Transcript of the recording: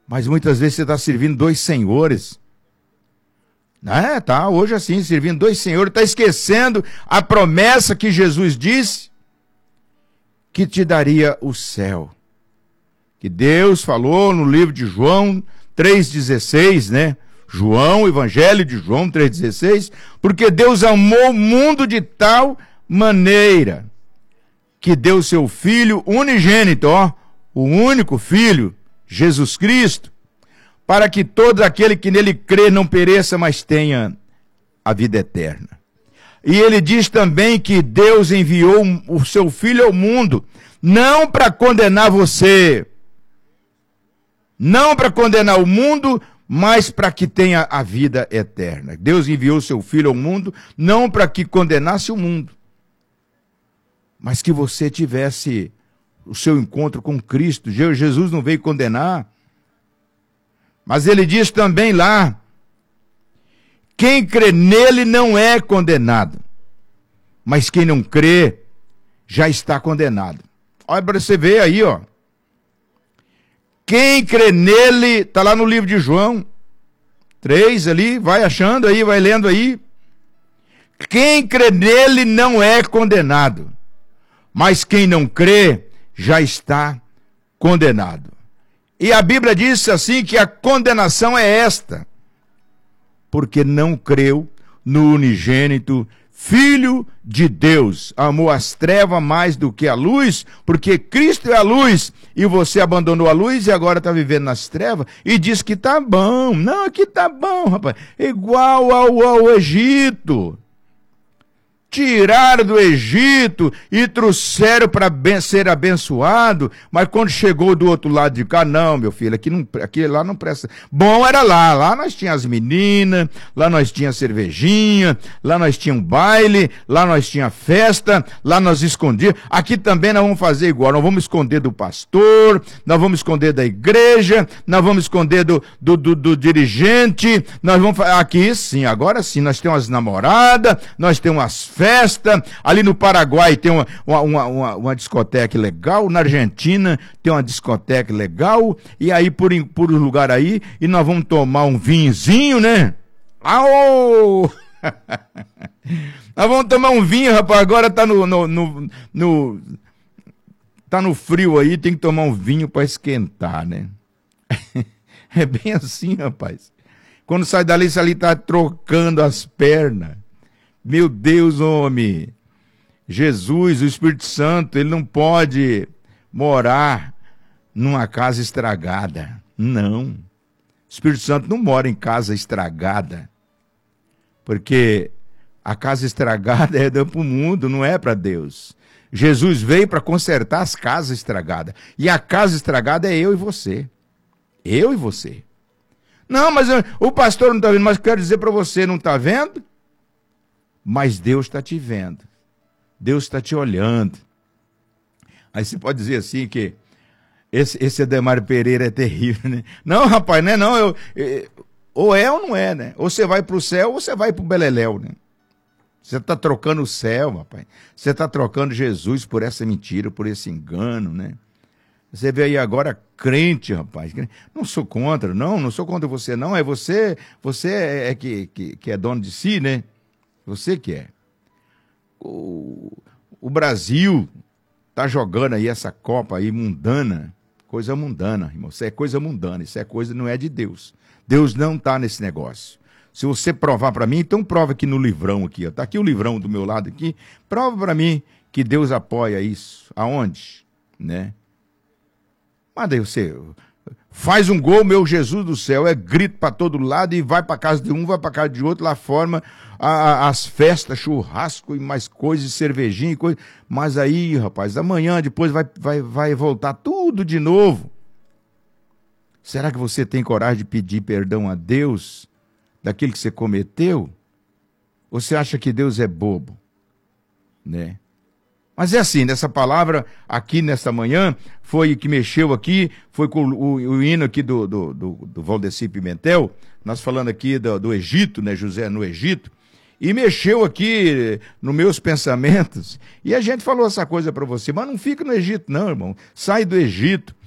Mas muitas vezes você está servindo dois senhores. Tá hoje assim, servindo dois senhores, está esquecendo a promessa que Jesus disse que te daria o céu. Que Deus falou no livro de João 3,16, né? João, Evangelho de João 3,16, porque Deus amou o mundo de tal maneira que deu seu Filho unigênito, o único Filho, Jesus Cristo, para que todo aquele que nele crê não pereça, mas tenha a vida eterna. E ele diz também que Deus enviou o seu Filho ao mundo, não para condenar você, não para condenar o mundo, mas para que tenha a vida eterna. Deus enviou o seu Filho ao mundo, não para que condenasse o mundo, mas que você tivesse o seu encontro com Cristo. Jesus não veio condenar, mas ele diz também lá, quem crê nele não é condenado, mas quem não crê já está condenado. Olha para você ver aí, quem crê nele, está lá no livro de João 3 ali, vai achando aí, vai lendo aí. Quem crê nele não é condenado, mas quem não crê já está condenado. E a Bíblia diz assim que a condenação é esta, porque não creu no unigênito Filho de Deus, amou as trevas mais do que a luz, porque Cristo é a luz, e você abandonou a luz e agora está vivendo nas trevas, e diz que está bom. Não, aqui está bom, rapaz, igual ao Egito. Tiraram do Egito e trouxeram para ser abençoado, mas quando chegou do outro lado de cá, não, meu filho, aqui lá não presta. Bom era lá nós tínhamos as meninas, lá nós tínhamos cervejinha, lá nós tínhamos baile, lá nós tínhamos festa, lá nós escondíamos. Aqui também nós vamos fazer igual, nós vamos esconder do pastor, nós vamos esconder da igreja, nós vamos esconder do dirigente, nós vamos aqui sim, agora sim, nós temos as namoradas, nós temos as festa, ali no Paraguai tem uma discoteca legal, na Argentina tem uma discoteca legal, e aí por lugar aí, e nós vamos tomar um vinhozinho, né? Nós vamos tomar um vinho, rapaz, agora tá tá no frio aí, tem que tomar um vinho para esquentar, né? É bem assim, rapaz. Quando sai dali, você ali tá trocando as pernas. Meu Deus, homem, Jesus, o Espírito Santo, ele não pode morar numa casa estragada. Não. O Espírito Santo não mora em casa estragada. Porque a casa estragada é para o mundo, não é para Deus. Jesus veio para consertar as casas estragadas. E a casa estragada é eu e você. Eu e você. Não, mas o pastor não está vendo, mas quero dizer para você, não está vendo? Mas Deus está te vendo, Deus está te olhando. Aí você pode dizer assim que esse Ademar Pereira é terrível, né? Não, rapaz, né? Não, ou é ou não é, né? Ou você vai para o céu ou você vai para o beleléu, né? Você está trocando o céu, rapaz. Você está trocando Jesus por essa mentira, por esse engano, né? Você vê aí agora crente, rapaz. Não sou contra, não sou contra você, não. É você é que é dono de si, né? Você que é. O Brasil tá jogando aí essa Copa aí mundana, coisa mundana, irmão. Isso é coisa mundana, isso é coisa, não é de Deus. Deus não tá nesse negócio. Se você provar para mim, então prova aqui no livrão aqui, ó. Tá aqui o livrão do meu lado aqui. Prova para mim que Deus apoia isso. Aonde? Né? Mas daí você faz um gol, meu Jesus do céu, é grito para todo lado e vai para casa de um, vai para casa de outro, lá forma as festas, churrasco e mais coisas, cervejinha e coisa. Mas aí, rapaz, amanhã, depois vai voltar tudo de novo. Será que você tem coragem de pedir perdão a Deus daquilo que você cometeu? Ou você acha que Deus é bobo? Né? Mas é assim, nessa palavra aqui nesta manhã, foi que mexeu aqui, foi com o hino aqui do Valdeci Pimentel, nós falando aqui do Egito, né, José no Egito, e mexeu aqui nos meus pensamentos, e a gente falou essa coisa para você, mas não fica no Egito não, irmão, sai do Egito,